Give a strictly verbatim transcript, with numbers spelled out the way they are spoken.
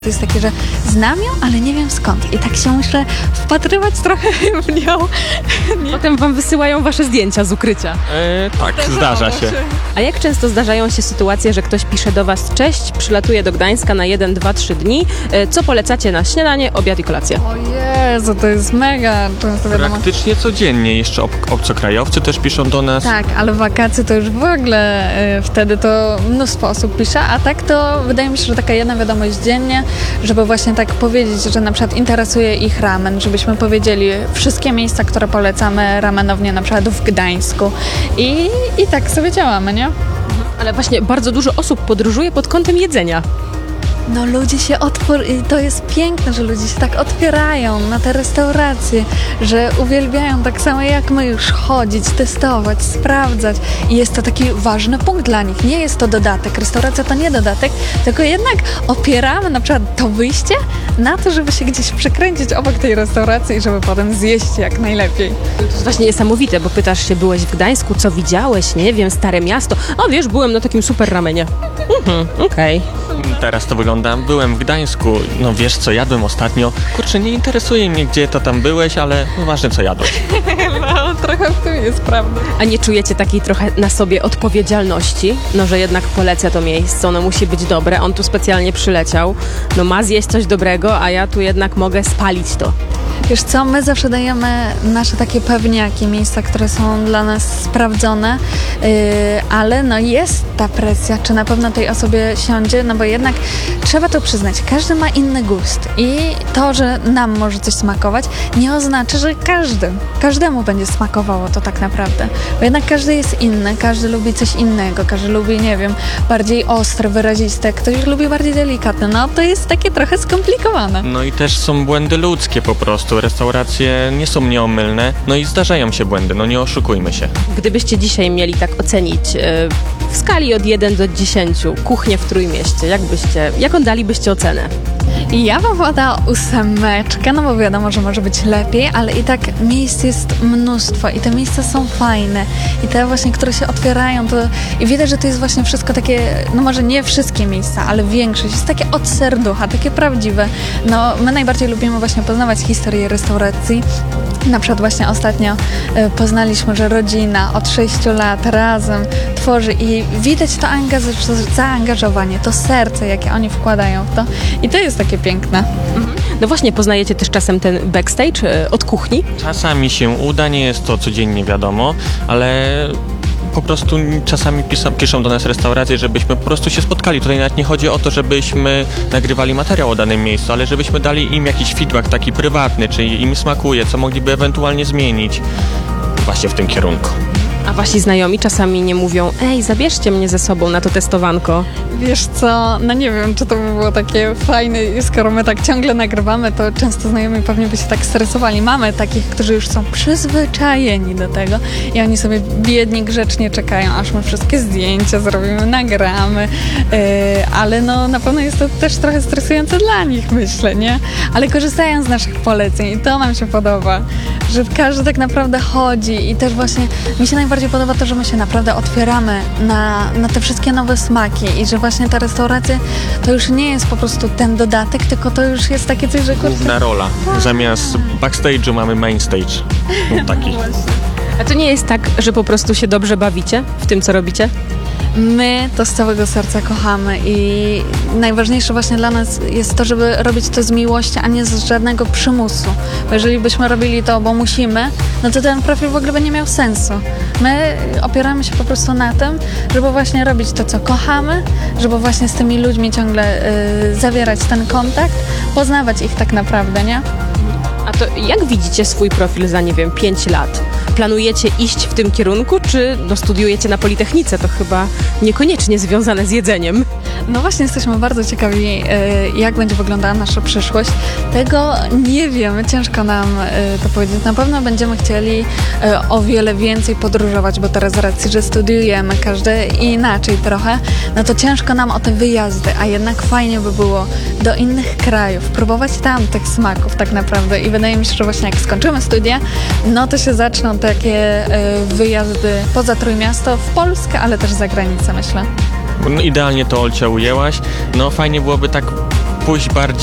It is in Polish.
To jest takie, że znam ją, ale nie wiem skąd. I tak się muszę wpatrywać trochę w nią. Potem wam wysyłają wasze zdjęcia z ukrycia. E, tak, zdarza się. A jak często zdarzają się sytuacje, że ktoś pisze do was: cześć, przylatuję do Gdańska na jeden, dwa, trzy dni. E, co polecacie na śniadanie, obiad i kolację? O Jezu, to jest mega często wiadomo. Praktycznie codziennie. Jeszcze ob- obcokrajowcy też piszą do nas. Tak, ale wakacje to już w ogóle y, wtedy to mnóstwo osób pisze, a tak to wydaje mi się, że taka jedna wiadomość dziennie, żeby właśnie tak powiedzieć, że na przykład interesuje ich ramen, żebyśmy powiedzieli wszystkie miejsca, które polecamy ramenownie na przykład w Gdańsku i, i tak sobie działamy, nie? Ale właśnie bardzo dużo osób podróżuje pod kątem jedzenia. No ludzie się otwor... i to jest piękne, że ludzie się tak otwierają na te restauracje, że uwielbiają tak samo jak my już chodzić, testować, sprawdzać i jest to taki ważny punkt dla nich. Nie jest to dodatek, restauracja to nie dodatek, tylko jednak opieramy na przykład to wyjście na to, żeby się gdzieś przekręcić obok tej restauracji i żeby potem zjeść jak najlepiej. To jest właśnie niesamowite, bo pytasz się, byłeś w Gdańsku, co widziałeś, nie wiem, Stare Miasto. O wiesz, byłem na takim super ramenie. Mhm, okej. Okay. Teraz to wygląda. Byłem w Gdańsku. No wiesz, co jadłem ostatnio? Kurczę, nie interesuje mnie, gdzie to tam byłeś, ale no, ważne, co jadłeś. No, trochę w tym jest prawda. A nie czujecie takiej trochę na sobie odpowiedzialności? No, że jednak poleca to miejsce, ono musi być dobre, on tu specjalnie przyleciał, no ma zjeść coś dobrego, a ja tu jednak mogę spalić to. Wiesz co, my zawsze dajemy nasze takie pewniaki, miejsca, które są dla nas sprawdzone, yy, ale no jest ta presja, czy na pewno tej osobie siądzie, no bo jednak trzeba to przyznać, każdy ma inny gust i to, że nam może coś smakować, nie oznacza, że każdy, każdemu będzie smakowało to tak naprawdę, bo jednak każdy jest inny, każdy lubi coś innego, każdy lubi, nie wiem, bardziej ostre, wyraziste, ktoś lubi bardziej delikatne, no to jest takie trochę skomplikowane. No i też są błędy ludzkie po prostu. Restauracje nie są nieomylne, no i zdarzają się błędy, no nie oszukujmy się. Gdybyście dzisiaj mieli tak ocenić yy, w skali od jeden do dziesięciu kuchnię w Trójmieście, jak byście, jaką dalibyście ocenę? I ja bym podała ósemeczkę, no bo wiadomo, że może być lepiej, ale i tak miejsc jest mnóstwo i te miejsca są fajne i te właśnie, które się otwierają, to i widać, że to jest właśnie wszystko takie, no może nie wszystkie miejsca, ale większość jest takie od serducha, takie prawdziwe. No my najbardziej lubimy właśnie poznawać historię restauracji. Na przykład właśnie ostatnio y, poznaliśmy, że rodzina od sześciu lat razem tworzy i widać to angaż- zaangażowanie, to serce, jakie oni wkładają w to i to jest takie piękne. No właśnie, poznajecie też czasem ten backstage yy, od kuchni? Czasami się uda, nie jest to codziennie wiadomo, ale po prostu czasami piszą, piszą do nas restauracje, żebyśmy po prostu się spotkali. Tutaj nawet nie chodzi o to, żebyśmy nagrywali materiał o danym miejscu, ale żebyśmy dali im jakiś feedback taki prywatny, czy im smakuje, co mogliby ewentualnie zmienić właśnie w tym kierunku. A wasi znajomi czasami nie mówią: ej, zabierzcie mnie ze sobą na to testowanko. Wiesz co, no nie wiem, czy to by było takie fajne i skoro my tak ciągle nagrywamy, to często znajomi pewnie by się tak stresowali. Mamy takich, którzy już są przyzwyczajeni do tego i oni sobie biedni grzecznie czekają, aż my wszystkie zdjęcia zrobimy, nagramy, yy, ale no na pewno jest to też trochę stresujące dla nich, myślę, nie? Ale korzystają z naszych poleceń i to nam się podoba, że każdy tak naprawdę chodzi i też właśnie mi się najbardziej podoba to, że my się naprawdę otwieramy na, na te wszystkie nowe smaki i że właśnie ta restauracja to już nie jest po prostu ten dodatek, tylko to już jest takie coś, że... Główna rola. Zamiast backstage'u mamy main stage. No, taki. A to nie jest tak, że po prostu się dobrze bawicie w tym, co robicie? My to z całego serca kochamy i najważniejsze właśnie dla nas jest to, żeby robić to z miłości, a nie z żadnego przymusu. Bo jeżeli byśmy robili to, bo musimy, no to ten profil w ogóle by nie miał sensu. My opieramy się po prostu na tym, żeby właśnie robić to, co kochamy, żeby właśnie z tymi ludźmi ciągle y, zawierać ten kontakt, poznawać ich tak naprawdę, nie? A to jak widzicie swój profil za, nie wiem, pięć lat? Planujecie iść w tym kierunku, czy no, studiujecie na Politechnice? To chyba niekoniecznie związane z jedzeniem. No właśnie, jesteśmy bardzo ciekawi, jak będzie wyglądała nasza przyszłość. Tego nie wiemy, ciężko nam to powiedzieć. Na pewno będziemy chcieli o wiele więcej podróżować, bo teraz z racji, że studiujemy każdy inaczej trochę, no to ciężko nam o te wyjazdy, a jednak fajnie by było do innych krajów, próbować tam tych smaków tak naprawdę i wydaje mi się, że właśnie jak skończymy studia, no to się zaczną takie wyjazdy poza Trójmiasto, w Polskę, ale też za granicę, myślę. No, idealnie to, Olcia, ujęłaś. No fajnie byłoby tak pójść bardziej